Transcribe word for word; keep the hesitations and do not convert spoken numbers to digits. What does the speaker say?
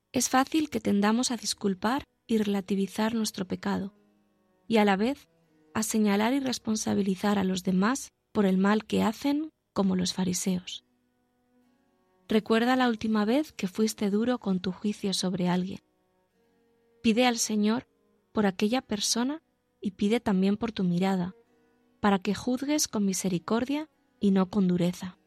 Es fácil que tendamos a disculpar y relativizar nuestro pecado, y a la vez a señalar y responsabilizar a los demás por el mal que hacen, como los fariseos. Recuerda la última vez que fuiste duro con tu juicio sobre alguien. Pide al Señor por aquella persona y pide también por tu mirada, para que juzgues con misericordia y no con dureza.